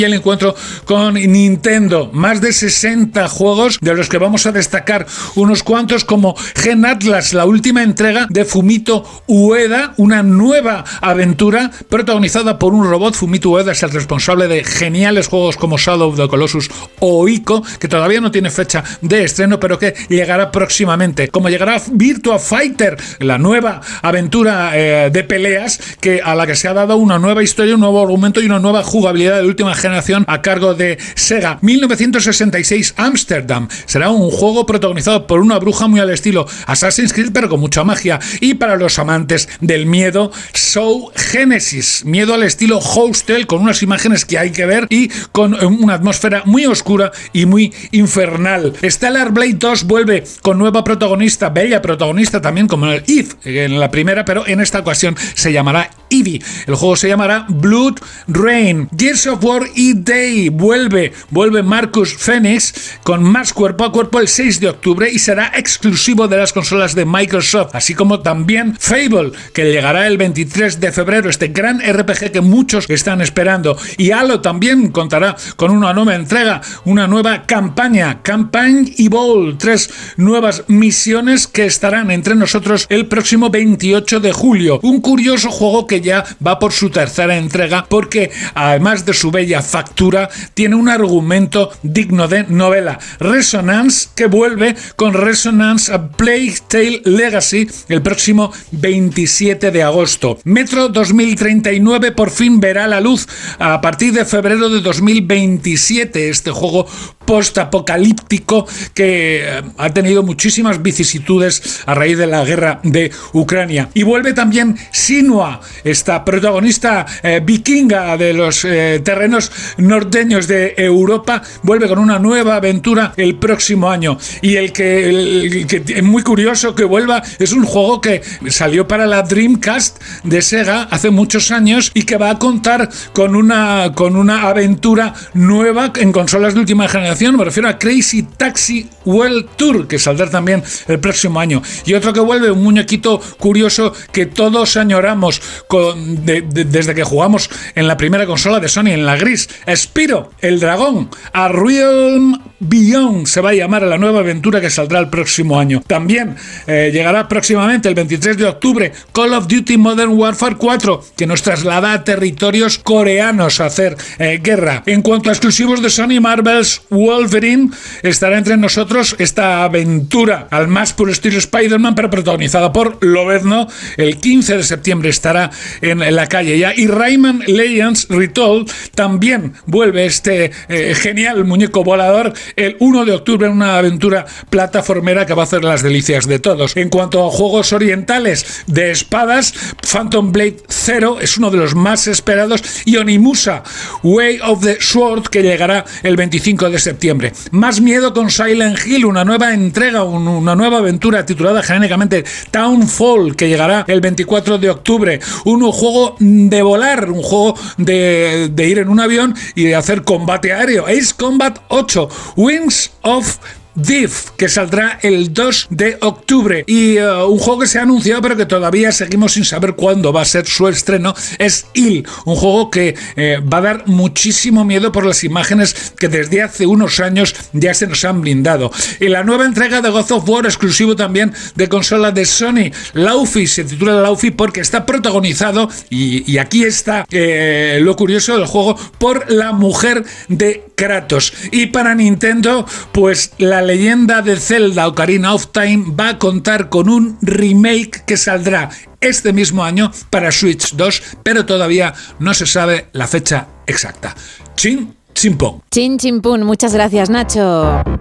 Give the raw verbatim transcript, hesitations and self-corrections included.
y el encuentro con Nintendo. Más de sesenta juegos, de los que vamos a destacar unos cuantos, como Gen Atlas, la última entrega de Fumito Ueda, una nueva aventura protagonizada por un robot. Fumito Ueda es el responsable de geniales juegos como Shadow of the Colossus o Ico, que todavía no tiene fecha de estreno, pero que llegará próximamente. Como llegará Virtua Fighter, la nueva aventura eh, de peleas, que a la que se ha dado una nueva historia, un nuevo argumento y una nueva jugabilidad de última generación a cargo de Sega. mil novecientos sesenta y seis, Amsterdam. Será un juego protagonizado por una bruja muy al estilo Assassin's Creed, pero con mucha magia. Y para los amantes del miedo, Show Genesis. Miedo al estilo Hostel, con unas imágenes que hay que ver y con una atmósfera muy oscura y muy infernal. Stellar Blade dos vuelve con nueva protagonista, bella protagonista también, como en el Eve, en la primera, pero en esta ocasión se llamará Eevee. El juego se llamará Blood Rain. Gears of War y Day vuelve, vuelve Marcus Phoenix con más cuerpo a cuerpo el seis de octubre y será exclusivo de las consolas de Microsoft, así como también Fable, que llegará el veintitrés de febrero, este gran R P G que muchos están esperando. Y Halo también contará con una nueva entrega, una nueva campaña, Campaign Evolve, tres nuevas misiones que estarán entre nosotros el próximo veintiocho de julio. Un curioso juego que ya va por su tercera entrega, porque además de su bella factura, tiene un argumento digno de novela. Resonance, que vuelve con Resonance A Plague Tale Legacy el próximo veintisiete de agosto. Metro dos mil treinta y nueve por fin verá la luz a partir de febrero de dos mil veintisiete. Este juego postapocalíptico que ha tenido muchísimas vicisitudes a raíz de la guerra de Ucrania. Y vuelve también Sinua, esta protagonista eh, vikinga de los eh, terrenos norteños de Europa, vuelve con una nueva aventura el próximo año. Y el que, el, el que es muy curioso que vuelva es un juego que salió para la Dreamcast de Sega hace muchos años y que va a contar con una, con una aventura nueva en consolas de última generación. Me refiero a Crazy Taxi World Tour, que saldrá también el próximo año. Y otro que vuelve, un muñequito curioso que todos añoramos con, de, de, desde que jugamos en la primera consola de Sony, en la gris. Spyro, el dragón, A Realm Beyond se va a llamar a la nueva aventura que saldrá el próximo año. También eh, llegará próximamente el veintitrés de octubre Call of Duty Modern Warfare cuatro, que nos traslada a territorios coreanos a hacer eh, guerra. En cuanto a exclusivos de Sony, Marvel's Wolverine, estará entre nosotros esta aventura al más puro estilo Spider-Man, pero protagonizada por Lobezno. El quince de septiembre estará en, en la calle ya. Y Rayman Legends Retold también vuelve este eh, genial muñeco volador el uno de octubre en una aventura plataformera que va a hacer las delicias de todos. En cuanto a juegos orientales de espadas, Phantom Blade Zero es uno de los más esperados, y Onimusa Way of the Sword, que llegará el veinticinco de septiembre. Más miedo con Silent Hill, una nueva entrega, un, una nueva aventura titulada genéricamente Townfall, que llegará el veinticuatro de octubre. Un juego de volar, un juego de, de ir en un avión y de hacer combate aéreo. Ace Combat ocho, Wings of Div, que saldrá el dos de octubre. Y uh, un juego que se ha anunciado pero que todavía seguimos sin saber cuándo va a ser su estreno es Il, un juego que eh, va a dar muchísimo miedo por las imágenes que desde hace unos años ya se nos han blindado. Y la nueva entrega de God of War, exclusivo también de consola de Sony, Laufey, se titula Laufey porque está protagonizado, y, y aquí está eh, lo curioso del juego, por la mujer de Kratos. Y para Nintendo, pues la leyenda de Zelda Ocarina of Time va a contar con un remake que saldrá este mismo año para Switch dos, pero todavía no se sabe la fecha exacta. Chin Chimpón. Chin Chimpún, muchas gracias, Nacho.